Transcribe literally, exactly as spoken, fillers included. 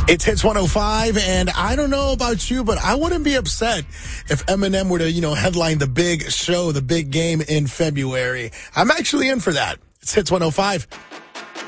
It's Hits one oh five, and I don't know about you, but I wouldn't be upset if Eminem were to, you know, headline the big show, the big game in February. I'm actually in for that. It's Hits one oh five.